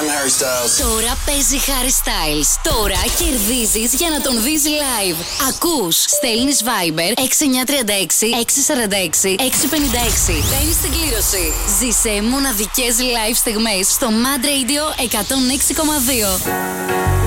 I'm Harry Styles. Τώρα παίζει Harry Styles. Τώρα κερδίζεις για να τον δεις live. Ακούς, στέλνεις Viber 6936 646 656. Μπαίνεις στην κλήρωση. Ζήσε μοναδικές live στιγμές στο Mad Radio 106,2.